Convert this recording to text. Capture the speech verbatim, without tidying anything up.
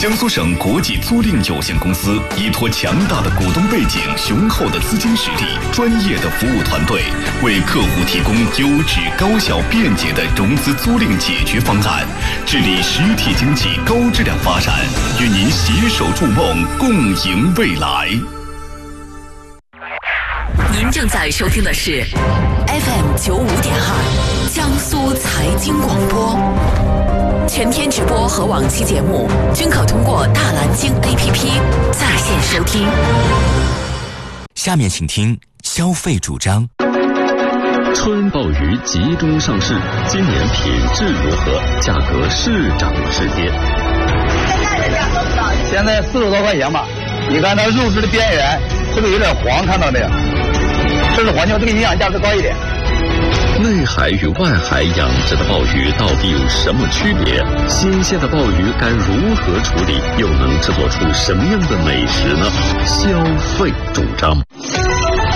江苏省国际租赁有限公司依托强大的股东背景、雄厚的资金实力、专业的服务团队，为客户提供优质、高效、便捷的融资租赁解决方案，致力实体经济高质量发展，与您携手筑梦，共赢未来。 您正在收听的是 F M 九五点二江苏财经广播，全天直播和往期节目均可通过大蓝鲸 A P P 在线收听。 下面请听消费主张。 春鲍鱼集中上市，今年品质如何？价格是涨是跌？ 现在四十多块钱吧，你看它入市的边缘，这个有点黄，看到没有？这是环境，这个营养价值高一点。 内海与外海养殖的鲍鱼到底有什么区别？新鲜的鲍鱼该如何处理？又能制作出什么样的美食呢？消费主张。